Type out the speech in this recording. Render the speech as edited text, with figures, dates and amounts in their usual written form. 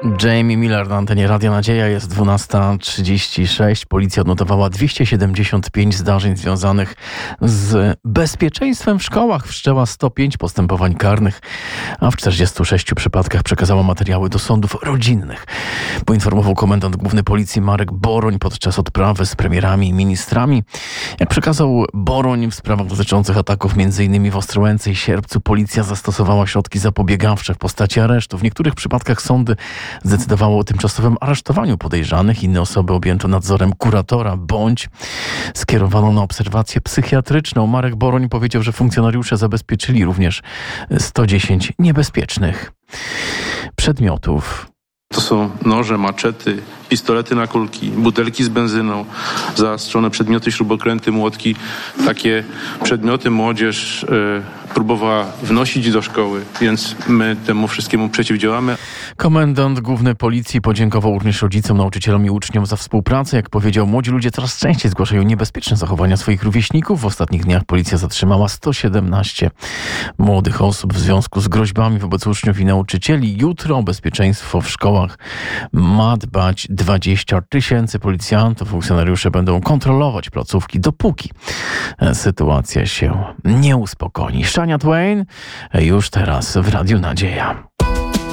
Jamie Miller na antenie Radia Nadzieja. Jest 12:36. Policja odnotowała 275 zdarzeń związanych z bezpieczeństwem w szkołach. Wszczęła 105 postępowań karnych, a w 46 przypadkach przekazała materiały do sądów rodzinnych. Poinformował komendant główny policji Marek Boroń podczas odprawy z premierami i ministrami. Jak przekazał Boroń, w sprawach dotyczących ataków m.in. w Ostrołęce i Sierpcu policja zastosowała środki zapobiegawcze w postaci aresztu. W niektórych przypadkach sądy zdecydowało o tymczasowym aresztowaniu podejrzanych. Inne osoby objęto nadzorem kuratora bądź skierowano na obserwację psychiatryczną. Marek Boroń powiedział, że funkcjonariusze zabezpieczyli również 110 niebezpiecznych przedmiotów. To są noże, maczety, pistolety na kulki, butelki z benzyną, zaostrzone przedmioty, śrubokręty, młotki. Takie przedmioty młodzież próbowała wnosić do szkoły, więc my temu wszystkiemu przeciwdziałamy. Komendant główny policji podziękował również rodzicom, nauczycielom i uczniom za współpracę. Jak powiedział, młodzi ludzie coraz częściej zgłaszają niebezpieczne zachowania swoich rówieśników. W ostatnich dniach policja zatrzymała 117 młodych osób w związku z groźbami wobec uczniów i nauczycieli. Jutro o bezpieczeństwo w szkołach ma dbać 20 000 policjantów. Funkcjonariusze będą kontrolować placówki, dopóki sytuacja się nie uspokoi. Shania Twain już teraz w Radiu Nadzieja.